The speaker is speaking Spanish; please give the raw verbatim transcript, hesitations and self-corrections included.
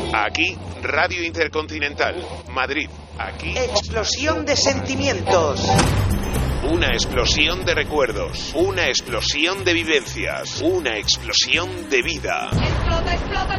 Aquí, Radio Intercontinental, Madrid. Aquí... Explosión de sentimientos. Una explosión de recuerdos. Una explosión de vivencias. Una explosión de vida. ¡Explota, explota!